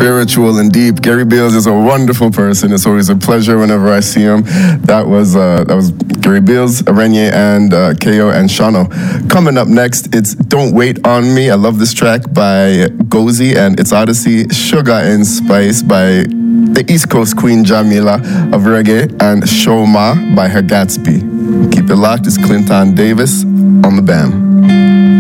spiritual and deep. Gary Beals is a wonderful person. It's always a pleasure whenever I see him. That was Gary Beals, Arenye, and KO and Shano. Coming up next, it's Don't Wait on Me. I love this track by Gozi, and it's Odyssey, Sugar and Spice by the East Coast Queen Jamila of reggae, and Shoma by her Gatsby. Keep it locked. It's Clinton Davis on the BAM.